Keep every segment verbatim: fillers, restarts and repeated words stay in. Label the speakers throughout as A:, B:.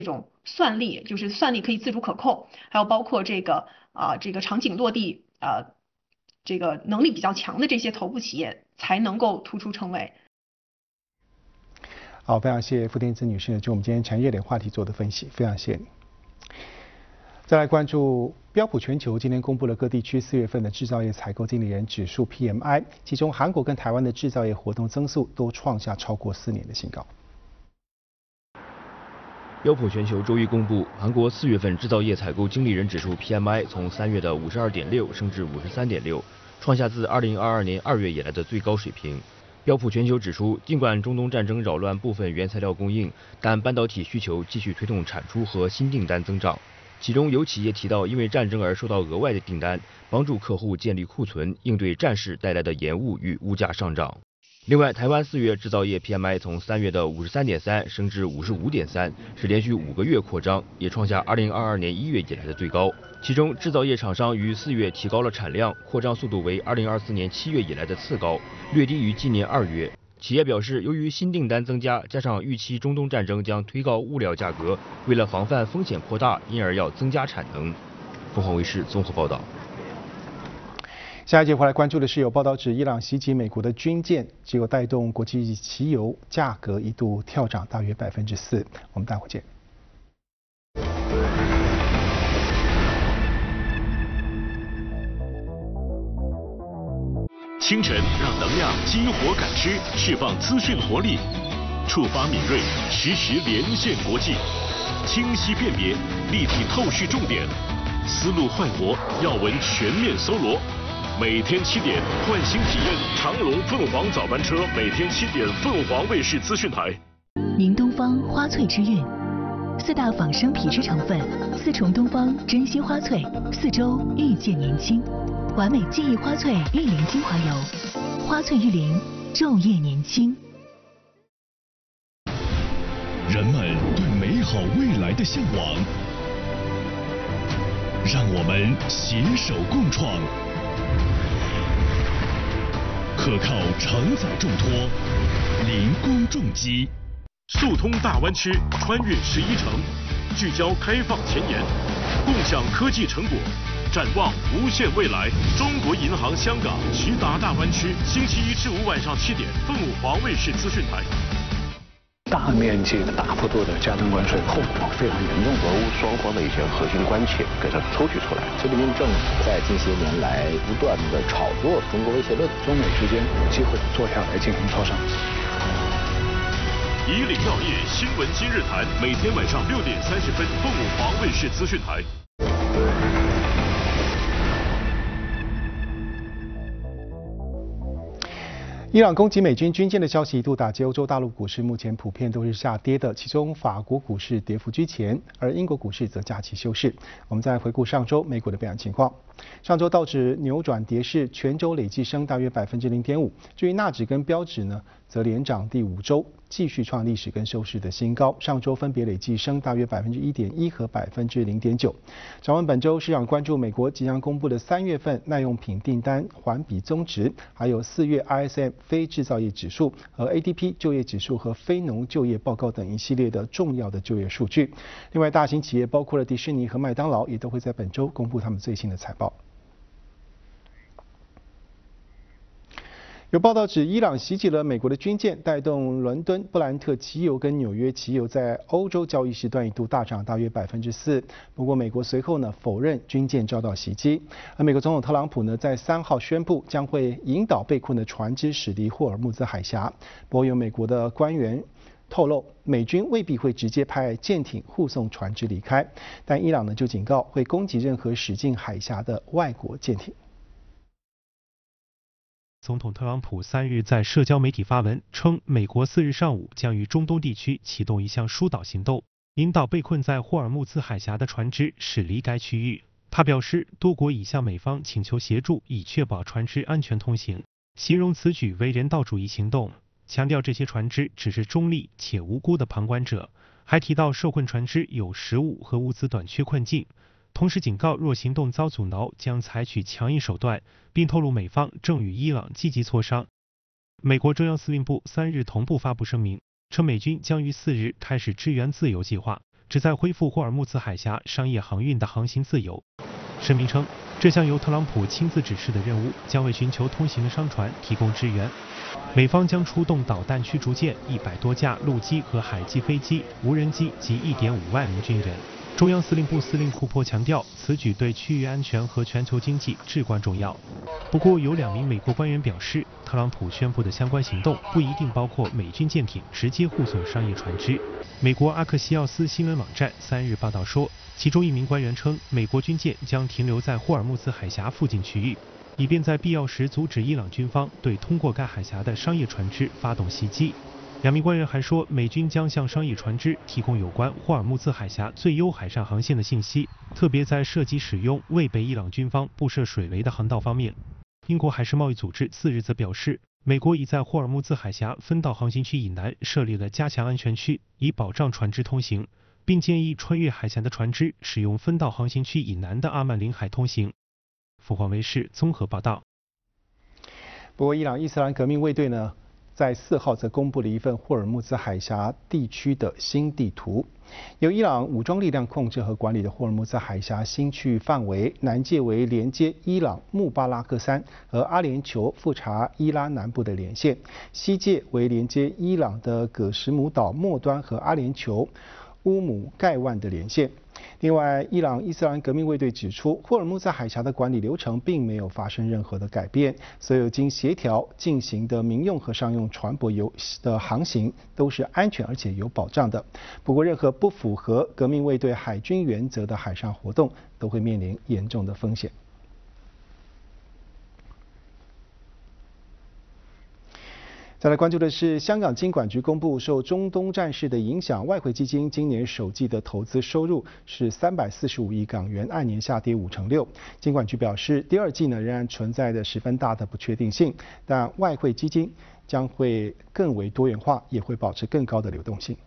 A: 这种算力，就是算力可以自主可控，还有包括这个啊、呃、这个长景落地呃这个能力比较强的这些头部企业，才能够突出重围。
B: 好，非常谢谢傅天姿女士就我们今天产业链话题做的分析，非常谢谢你。再来关注标普全球今天公布了各地区四月份的制造业采购经理人指数 P M I， 其中韩国跟台湾的制造业活动增速都创下超过四年的新高。
C: 标普全球周一公布，韩国四月份制造业采购经理人指数 P M I 从三月的五十二点六升至五十三点六，创下自二零二二年二月以来的最高水平。标普全球指出，尽管中东战争扰乱部分原材料供应，但半导体需求继续推动产出和新订单增长。其中有企业提到，因为战争而受到额外的订单，帮助客户建立库存，应对战事带来的延误与物价上涨。另外，台湾四月制造业 P M I 从三月的五十三点三升至五十五点三，是连续五个月扩张，也创下二零二二年一月以来的最高。其中，制造业厂商于四月提高了产量，扩张速度为二零二四年七月以来的次高，略低于今年二月。企业表示，由于新订单增加，加上预期中东战争将推高物料价格，为了防范风险扩大，因而要增加产能。凤凰卫视综合报道。
B: 下一节回来关注的是，有报道指伊朗袭击美国的军舰，结果带动国际汽油价格一度跳涨大约百分之四。我们待会见。
D: 清晨让能量激活感知，释放资讯活力，触发敏锐，实时连线国际，清晰辨别，立体透视重点，思路快活，要闻全面搜罗。每天七点，唤醒体验长龙凤凰早班车，每天七点，凤凰卫视资讯台。
E: 明东方花萃之韵，四大仿生皮质成分，四重东方珍稀花萃，四周遇见年轻，完美记忆花萃玉林精华油，花萃玉林，昼夜年轻。
D: 人们对美好未来的向往，让我们携手共创。可靠承载重托，零工重机，速通大湾区，穿越十一城，聚焦开放前沿，共享科技成果，展望无限未来。中国银行香港直达大湾区，星期一至五晚上七点，凤凰卫视资讯台。
F: 大面积的、大幅度的加征关税，后果非常严重。
G: 俄乌双方的一些核心关切给它抽取出来。
H: 习近平政府在近些年来不断的炒作中国威胁论，
F: 中美之间有机会坐下来进行磋商。
D: 以岭药业新闻今日谈，每天晚上六点三十分，凤凰卫视资讯台。
B: 伊朗攻击美军军舰的消息一度打击欧洲大陆股市，目前普遍都是下跌的，其中法国股市跌幅居前，而英国股市则假期休市。我们再回顾上周美股的表现情况。上周道指扭转跌势，全周累计升大约百分之零点五。至于纳指跟标指呢，则连涨第五周，继续创历史跟收市的新高。上周分别累计升大约百分之一点一和百分之零点九。展望本周，市场关注美国即将公布的三月份耐用品订单环比增值，还有四月 I S M 非制造业指数和 A D P 就业指数和非农就业报告等一系列的重要的就业数据。另外，大型企业包括了迪士尼和麦当劳也都会在本周公布他们最新的财报。有报道指，伊朗袭击了美国的军舰，带动伦敦布兰特期油跟纽约期油在欧洲交易时段一度大涨大约百分之四。不过，美国随后呢否认军舰遭到袭击。而美国总统特朗普呢在三号宣布将会引导被困的船只驶离霍尔木兹海峡。不过，有美国的官员透露，美军未必会直接派舰艇护送船只离开，但伊朗呢就警告会攻击任何驶进海峡的外国舰艇。
I: 总统特朗普三日在社交媒体发文称，美国四日上午将于中东地区启动一项疏导行动，引导被困在霍尔木兹海峡的船只驶离该区域。他表示，多国已向美方请求协助，以确保船只安全通行，形容此举为人道主义行动，强调这些船只只是中立且无辜的旁观者，还提到受困船只有食物和物资短缺困境。同时警告，若行动遭阻挠，将采取强硬手段，并透露美方正与伊朗积极磋商。美国中央司令部三日同步发布声明，称美军将于四日开始支援自由计划， 旨在恢复霍尔木兹海峡商业航运的航行自由。声明称，这项由特朗普亲自指示的任务将为寻求通行的商船提供支援。美方将出动导弹驱逐舰一百多架陆基和海基飞机、无人机及一点五万名军人。中央司令部司令库珀强调，此举对区域安全和全球经济至关重要。不过，有两名美国官员表示，特朗普宣布的相关行动不一定包括美军舰艇直接护送商业船只。美国阿克西奥斯新闻网站三日报道说，其中一名官员称，美国军舰将停留在霍尔木兹海峡附近区域，以便在必要时阻止伊朗军方对通过该海峡的商业船只发动袭击。两名官员还说，美军将向商业船只提供有关霍尔木兹海峡最优海上航线的信息，特别在涉及使用未被伊朗军方布设水围的航道方面。英国海事贸易组织次日则表示，美国已在霍尔木兹海峡分道航行区以南设立了加强安全区，以保障船只通行，并建议穿越海峡的船只使用分道航行区以南的阿曼领海通行。凤凰卫视综合报道。
B: 不过，伊朗伊斯兰革命卫队呢，在四号则公布了一份霍尔木兹海峡地区的新地图。由伊朗武装力量控制和管理的霍尔木兹海峡新区域范围，南界为连接伊朗穆巴拉克山和阿联酋富查伊拉南部的连线，西界为连接伊朗的葛什姆岛末端和阿联酋乌姆盖万的连线。另外，伊朗伊斯兰革命卫队指出，霍尔木兹海峡的管理流程并没有发生任何的改变，所有经协调进行的民用和商用船舶游的航行都是安全而且有保障的。不过，任何不符合革命卫队海军原则的海上活动都会面临严重的风险。再来关注的是，香港金管局公布，受中东战事的影响，外汇基金今年首季的投资收入是三百四十五亿港元，按年下跌五成六。金管局表示，第二季呢仍然存在着十分大的不确定性，但外汇基金将会更为多元化，也会保持更高的流动性。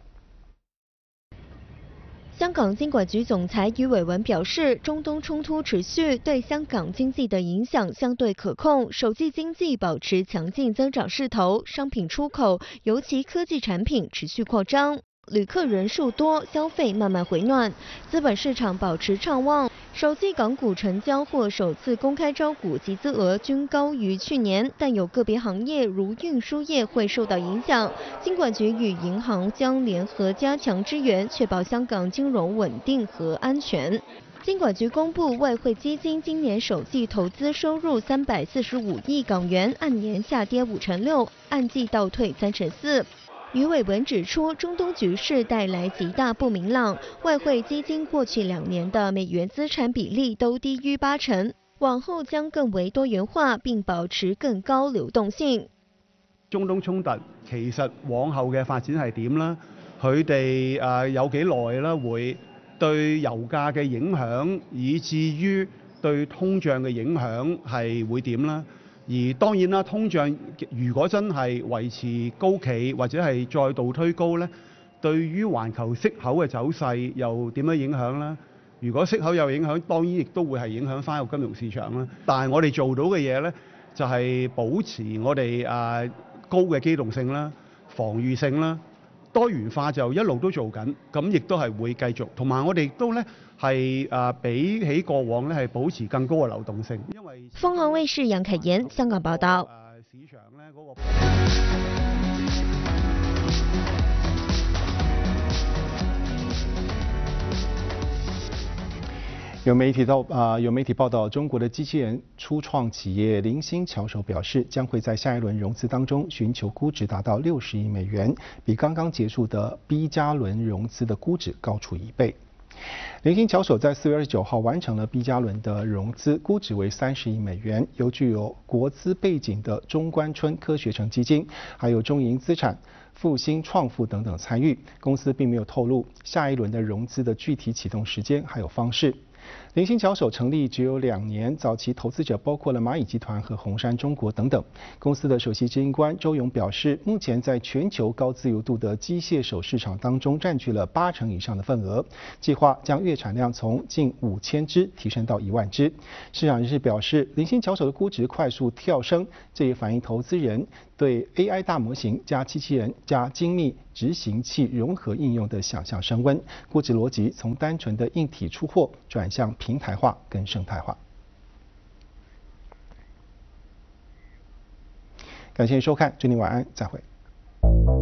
J: 香港金管局总裁余伟文表示，中东冲突持续，对香港经济的影响相对可控，首季经济保持强劲增长势头，商品出口，尤其科技产品持续扩张。旅客人数多，消费慢慢回暖，资本市场保持畅旺。首季港股成交或首次公开招股集资额均高于去年，但有个别行业如运输业会受到影响。金管局与银行将联合加强支援，确保香港金融稳定和安全。金管局公布，外汇基金今年首季投资收入三百四十五亿港元，按年下跌五成六，按季倒退三成四。余伟文指出，中东局势带来极大不明朗，外汇基金过去两年的美元資產比例都低於八成，往後將更為多元化，並保持更高流動性。
K: 中東衝突其實往後嘅發展係點啦？佢哋誒有幾耐啦？會對油價嘅影響，以至於對通脹嘅影響係會點啦？而當然啦，通脹如果真係維持高企或者係再度推高咧，對於環球息口嘅走勢又點樣影響咧？如果息口有影響，當然亦都會係影響翻個金融市場啦。但係我哋做到嘅嘢咧，就係保持我哋誒高嘅機動性啦、防禦性啦。多元化就一路都做緊，咁亦都係會繼續。同埋我哋都咧係誒比起過往咧係保持更高嘅流動性。因為
J: 鳳凰衛視楊凱妍香港報道。
K: 誒市場咧嗰個。
B: 有媒体到啊、呃，有媒体报道，中国的机器人初创企业零星巧手表示，将会在下一轮融资当中寻求估值达到六十亿美元，比刚刚结束的 B 加轮融资的估值高出一倍。零星巧手在四月二十九号完成了 B 加轮的融资，估值为三十亿美元，由具有国资背景的中关村科学城基金，还有中银资产、复兴创富等等参与。公司并没有透露下一轮的融资的具体启动时间还有方式。零星巧手成立只有两年，早期投资者包括了蚂蚁集团和红杉中国等等。公司的首席执行官周勇表示，目前在全球高自由度的机械手市场当中占据了八成以上的份额，计划将月产量从近五千只提升到一万只。市场人士表示，零星巧手的估值快速跳升，这也反映投资人对 A I 大模型加机器人加精密执行器融合应用的想象升温，估值逻辑从单纯的硬体出货转向平台化跟生态化。感谢收看，祝您晚安，再会。